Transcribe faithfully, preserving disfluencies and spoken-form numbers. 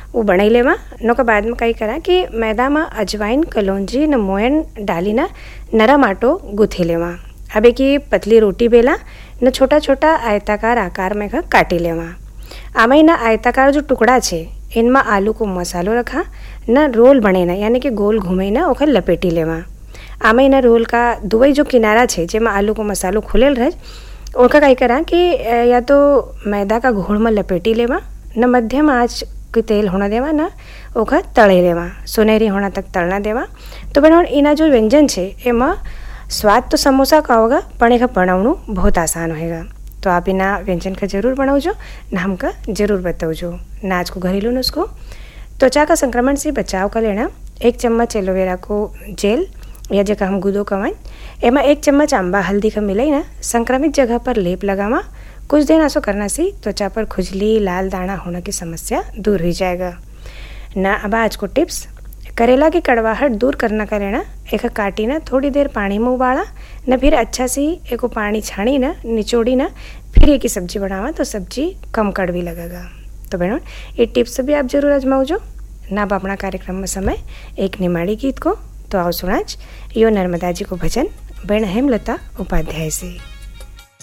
वो बनाई लेवा। नोका बाद में कई करा कि मैदा में अजवाइन कलौंजी न मोयन डाली ना नरम आटो गूँथी लेवा। अब एक पतली रोटी बेला न छोटा छोटा आयताकार आकार में काटी लेवा। आमा ना आयताकार जो टुकड़ा छे इनमें आलू को मसालो रखा न रोल बने ना यानी कि गोल घूमे ना ओखर लपेटी लेवा। आमा ना रोल का दुवई जो किनारा छे जेमा आलू को मसालो खुलेल रहे ओका कई करा कि या तो मैदा का घोल में लपेटी लेवा न मध्यम आँच के तेल होना देवा न ओखर तले लेवा, सुनहरी होना तक तलना देवा। तो बहनों इना जो व्यंजन छे एमा स्वाद तो समोसा का होगा पण एका बनावणु बहुत आसान होएगा। तो आप इना व्यंजन का जरूर बनाओजो न हमका जरूर बताओजो। न आज को घरेलू नुस्खो त्वचा का संक्रमण से बचाव का लेना एक चम्मच एलोवेरा को जेल या जगह हम गुदो कवन एमा एक चम्मच अम्बा हल्दी का मिलाई ना संक्रमित जगह पर लेप लगावा। कुछ दिन ऐसा करना से त्वचा पर खुजली लाल दाना होने की समस्या दूर हो जाएगा ना। अब आज को टिप्स करेला की कड़वाहट दूर करना का लेना एक काटी ना थोड़ी देर पानी में उबाला न फिर अच्छा से एक पानी छानी ना निचोड़ी ना फिर एक ही सब्जी बनावा तो सब्जी कम कड़वी लगेगा। तो बहनों ये टिप्स भी आप जरूर आजमाओजो ना। अब अपना कार्यक्रम में समय एक निमाड़ी गीत को तो आओ सुनाच यो नर्मदा जी को भजन बहन हेमलता उपाध्याय से।